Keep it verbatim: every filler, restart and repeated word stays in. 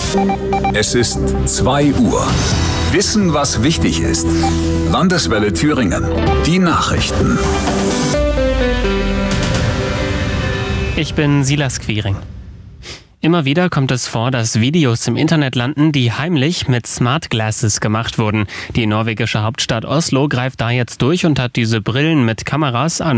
Es ist zwei Uhr. Wissen, was wichtig ist. Landeswelle Thüringen. Die Nachrichten. Ich bin Silas Quiring. Immer wieder kommt es vor, dass Videos im Internet landen, die heimlich mit Smart Glasses gemacht wurden. Die norwegische Hauptstadt Oslo greift da jetzt durch und hat diese Brillen mit Kameras an